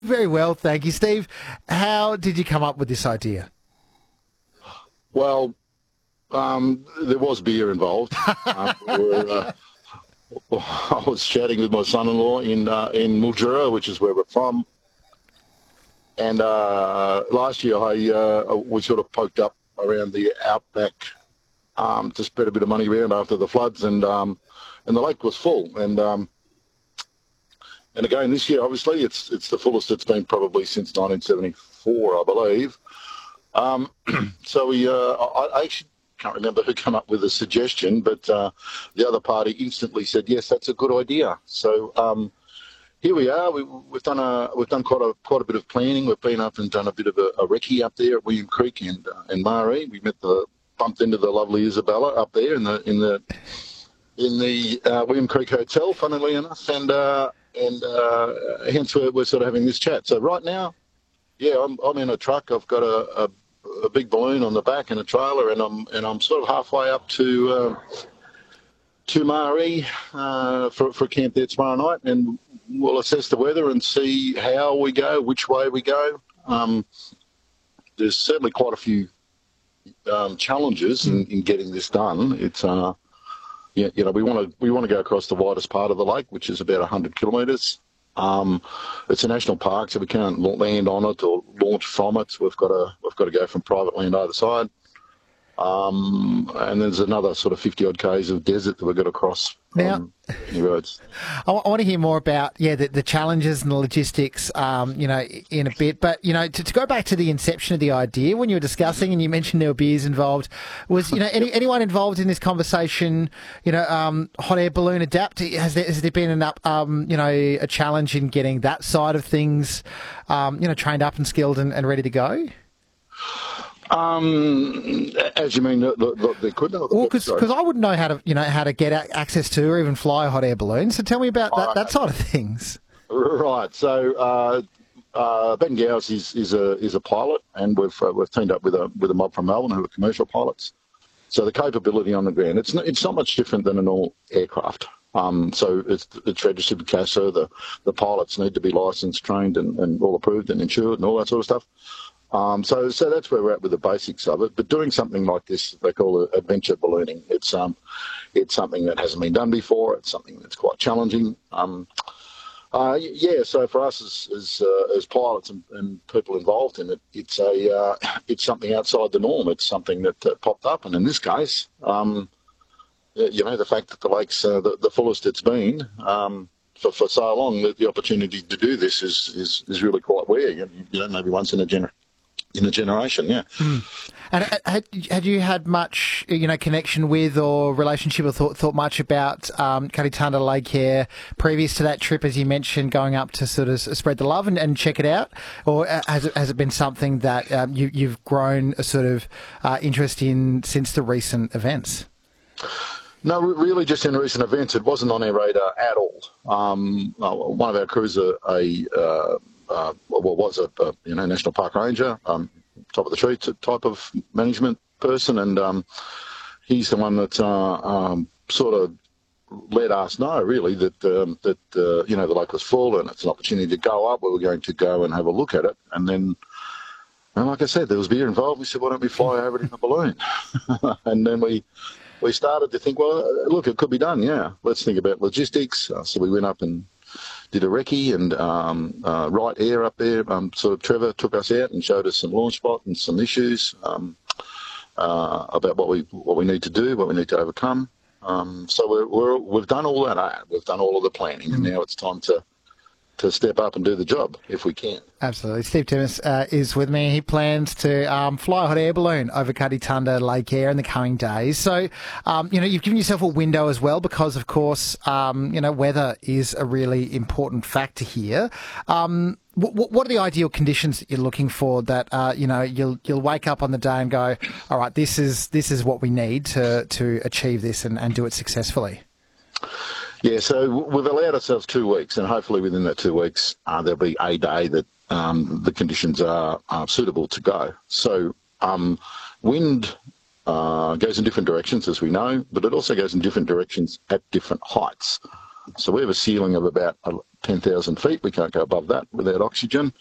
Very well, thank you, Steve. How did you come up with this idea? Well, there was beer involved. I was chatting with my son-in-law in Mildura, which is where we're from. And last year we sort of poked up around the outback to spread a bit of money around after the floods, and the lake was full. And again this year, obviously, it's the fullest it's been probably since 1974, I believe. So I actually can't remember who came up with the suggestion, but the other party instantly said, yes, that's a good idea. So here we are. We've done quite a bit of planning. We've been up and done a bit of a recce up there at William Creek and Maree. We bumped into the lovely Isabella up there in the William Creek Hotel, funnily enough, and hence we're sort of having this chat. So right now, yeah, I'm in a truck. I've got a big balloon on the back and a trailer, and I'm sort of halfway up to Maree for camp there tomorrow night, and we'll assess the weather and see how we go, which way we go. There's certainly quite a few challenges in getting this done. It's we want to go across the widest part of the lake, which is about 100 kilometres. It's a national park, so we can't land on it or launch from it. We've got to go from private land either side. And there's another sort of 50 odd k's of desert that we've got to cross. Now, any roads. I want to hear more about the challenges and the logistics, in a bit. But to go back to the inception of the idea, when you were discussing and you mentioned there were beers involved, was anyone involved in this conversation? Hot air balloon adapt. Has there been a challenge in getting that side of things, trained up and skilled and ready to go? As you mean, they could know. Well, because I wouldn't know how to get access to or even fly a hot air balloon. So tell me about that side of things. Right. So Ben Gowes is a pilot, and we've teamed up with a mob from Melbourne who are commercial pilots. So the capability on the ground, it's not much different than an all aircraft. So it's registered with CASA. The pilots need to be licensed, trained, and all approved and insured and all that sort of stuff. So that's where we're at with the basics of it. But doing something like this, they call it adventure ballooning. It's something that hasn't been done before. It's something that's quite challenging. So for us as pilots and people involved in it, it's something outside the norm. It's something that popped up, and in this case, the fact that the lake's the fullest it's been for so long, that the opportunity to do this is really quite rare. Maybe once in a generation, yeah. And had you had much, connection with or relationship or thought much about Karitunda Lake here previous to that trip, as you mentioned, going up to sort of spread the love and check it out? Or has it been something that you've grown a sort of interest in since the recent events? No, really just in recent events. It wasn't on our radar at all. One of our crews was a national park ranger, top of the tree type of management person, and he's the one that sort of let us know really that the lake was full and it's an opportunity to go up. We were going to go and have a look at it, and like I said, there was beer involved. We said, why don't we fly over it in a balloon? And then we started to think, well, look, it could be done. Yeah, let's think about logistics. So we went up and did a recce, and Right Air up there, sort of Trevor took us out and showed us some launch spot and some issues about what we need to do, what we need to overcome. So we've done all that. We've done all of the planning, and now it's time to step up and do the job if we can. Absolutely. Steve Timmis is with me. He plans to fly a hot air balloon over Karitunda Lake Air in the coming days. So, you've given yourself a window as well because, of course, weather is a really important factor here. What are the ideal conditions that you're looking for that, you'll wake up on the day and go, all right, this is what we need to achieve this and do it successfully? Yeah, so we've allowed ourselves 2 weeks, and hopefully within that 2 weeks there'll be a day that the conditions are suitable to go. So wind goes in different directions, as we know, but it also goes in different directions at different heights. So we have a ceiling of about 10,000 feet. We can't go above that without oxygen.